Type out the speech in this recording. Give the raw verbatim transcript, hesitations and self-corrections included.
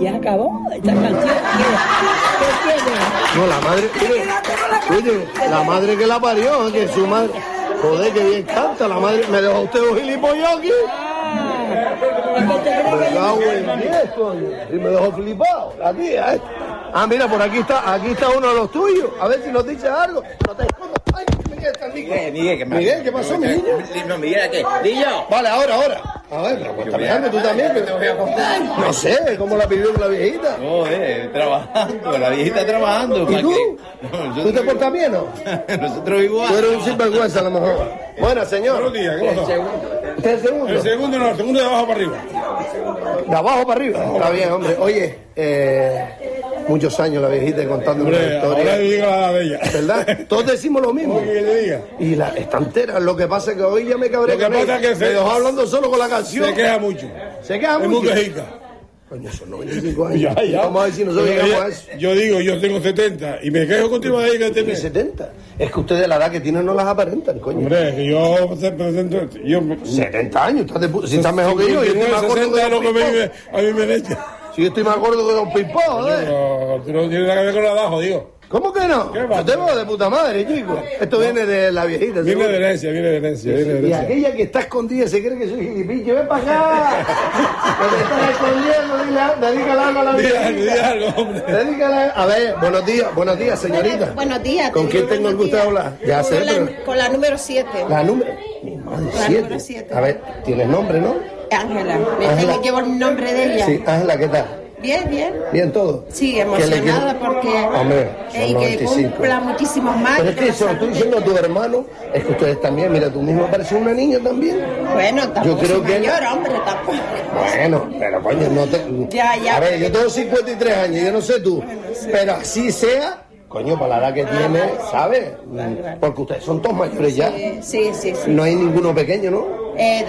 Ya acabó esta canción. ¿Qué, qué tiene? No, la madre... Oye, la madre que la parió, que su madre... Joder, que bien canta la madre. ¿Me dejó usted un gilipollas aquí? Me cago en diez, coño. Y me dejó flipado, la tía, ¿eh? Ah, mira, por aquí está, aquí está uno de los tuyos. A ver si nos dice algo. No te escondas. Ay, Miguel, está Miguel. Miguel, ¿qué, Miguel, ¿qué pasó, mi niño? No, Miguel, ¿qué? ¿Niño? Vale, ahora, ahora. A ver, pero pues, mirando tú también, que te voy a contar. No sé, ¿cómo la pidió la viejita? No, eh, trabajando, la viejita trabajando. ¿Y tú? No, nosotros... ¿Tú te portas bien, no? Nosotros igual. Tú eres un sinvergüenza, a lo mejor. Buenas, señor. Buenos días, ¿qué pasó? ¿Usted es el segundo? El segundo no, el segundo de abajo para arriba. De abajo para arriba. Está bien, hombre. Oye, eh, muchos años la viejita contando una Hombre, ahora historia. diga la de ella. ¿Verdad? Todos decimos lo mismo. ¿Cómo que le diga? Y la está entera. Lo que pasa es que hoy ya me cabré Lo que con pasa ella. es que se- Me dejó hablando solo con la canción. Se queja mucho. Se queja Es mucho. muy quejica. Coño, son noventa y cinco años. Ya, ya. Vamos a ver si nosotros Pero llegamos a ella- eso. Yo digo, yo tengo setenta y me quejo contigo de ahí que Tiene tiene. setenta. Es que ustedes la edad que tienen no las aparentan, coño. Hombre, que yo se presento. Yo, setenta años, estás de pu- si estás mejor que yo. Yo estoy más gordo sesenta que es lo Don que me, Pimpón. vive- a mí me echa. Si yo estoy más gordo que Don Pimpón, joder. No, tú no tienes nada que ver con la de abajo, digo. ¿Cómo que no? ¿Qué Yo pasa? te veo de puta madre, chico. Esto viene de la viejita. Viene seguro. de herencia, viene de herencia, viene de Y herencia. aquella que está escondida se cree que soy gilipillo. ¡Ven para acá! Que te estás escondiendo, dile, dedícale algo a la Di algo, di viejita. algo, hombre. Dedícale. A ver, buenos días, buenos días, señorita. Buenos días. ¿Con te quién digo tengo el buenos gusto de días. hablar? Ya con sé, la, pero... Con la número siete. La número... Mi madre, La siete. número siete. A ver, tienes nombre, ¿no? Ángela. Me Ángela. tengo- llevo el nombre de ella. Sí, Ángela, ¿qué tal? Bien, bien. ¿Bien todo? Sí, ¿Qué le emocionada quiere- porque... Hombre, son eh, y que noventa y cinco. cumpla muchísimos más. Pero es que eso lo estoy diciendo a tu hermano, es que ustedes también, mira, tú mismo pareces una niña también. Bueno, tampoco Yo creo soy que- mayor, hombre, tampoco. Bueno, pero coño, no te... Ya, ya. A ver, yo tengo cincuenta y tres años, yo no sé tú, pero así sea, coño, para la edad que tiene, ¿sabes? Vale, vale. Porque ustedes son todos mayores ya, Sí, sí, sí. sí. no hay ninguno pequeño, ¿no? Eh,